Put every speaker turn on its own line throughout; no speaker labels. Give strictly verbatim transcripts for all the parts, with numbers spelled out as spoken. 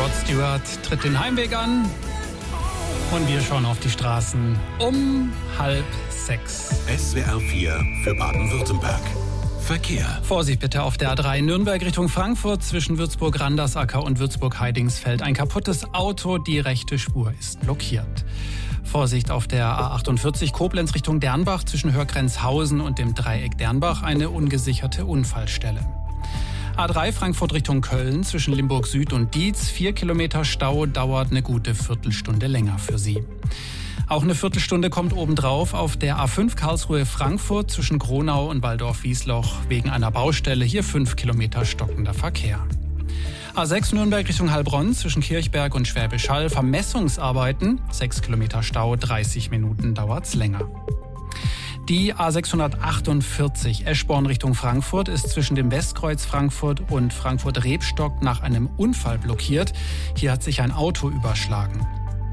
Rod Stewart tritt den Heimweg an und wir schauen auf die Straßen um halb sechs.
S W R vier für Baden-Württemberg. Verkehr.
Vorsicht bitte auf der A drei Nürnberg Richtung Frankfurt zwischen Würzburg-Randersacker und Würzburg-Heidingsfeld. Ein kaputtes Auto, die rechte Spur ist blockiert. Vorsicht auf der A achtundvierzig Koblenz Richtung Dernbach zwischen Hörgrenzhausen und dem Dreieck Dernbach, eine ungesicherte Unfallstelle. A drei Frankfurt Richtung Köln zwischen Limburg Süd und Dietz. Vier Kilometer Stau, dauert eine gute Viertelstunde länger für Sie. Auch eine Viertelstunde kommt obendrauf auf der A fünf Karlsruhe Frankfurt zwischen Gronau und Waldorf-Wiesloch wegen einer Baustelle. Hier fünf Kilometer stockender Verkehr. A sechs Nürnberg Richtung Heilbronn zwischen Kirchberg und Schwäbisch Hall. Vermessungsarbeiten. Sechs Kilometer Stau, dreißig Minuten dauert's länger. Die A sechshundertachtundvierzig Eschborn Richtung Frankfurt ist zwischen dem Westkreuz Frankfurt und Frankfurt-Rebstock nach einem Unfall blockiert. Hier hat sich ein Auto überschlagen.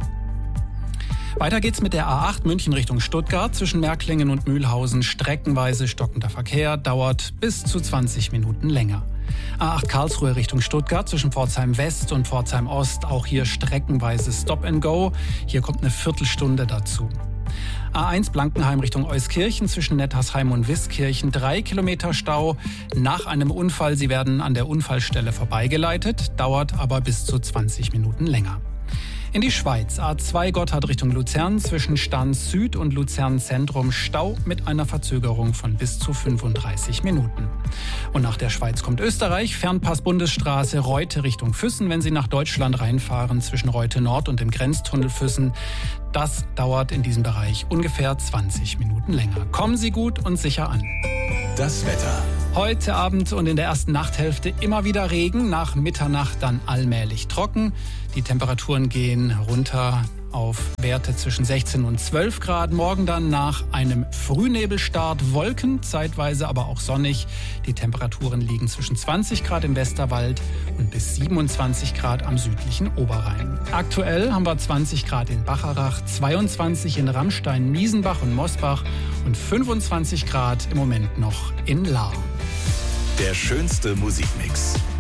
Weiter geht's mit der A acht München Richtung Stuttgart zwischen Märklingen und Mühlhausen. Streckenweise stockender Verkehr, dauert bis zu zwanzig Minuten länger. A acht Karlsruhe Richtung Stuttgart zwischen Pforzheim West und Pforzheim Ost. Auch hier streckenweise Stop and Go. Hier kommt eine Viertelstunde dazu. A eins Blankenheim Richtung Euskirchen zwischen Nettersheim und Wiskirchen. Drei Kilometer Stau nach einem Unfall. Sie werden an der Unfallstelle vorbeigeleitet, dauert aber bis zu zwanzig Minuten länger. In die Schweiz. A zwei Gotthard Richtung Luzern zwischen Stans Süd und Luzern Zentrum. Stau mit einer Verzögerung von bis zu fünfunddreißig Minuten. Und nach der Schweiz kommt Österreich. Fernpass Bundesstraße Reute Richtung Füssen. Wenn Sie nach Deutschland reinfahren zwischen Reute Nord und dem Grenztunnel Füssen. Das dauert in diesem Bereich ungefähr zwanzig Minuten länger. Kommen Sie gut und sicher an.
Das Wetter.
Heute Abend und in der ersten Nachthälfte immer wieder Regen, nach Mitternacht dann allmählich trocken. Die Temperaturen gehen runter auf Werte zwischen sechzehn und zwölf Grad. Morgen dann nach einem Frühnebelstart Wolken, zeitweise aber auch sonnig. Die Temperaturen liegen zwischen zwanzig Grad im Westerwald und bis siebenundzwanzig Grad am südlichen Oberrhein. Aktuell haben wir zwanzig Grad in Bacharach, zweiundzwanzig in Rammstein, Miesenbach und Mosbach und fünfundzwanzig Grad im Moment noch in Lahr.
Der schönste Musikmix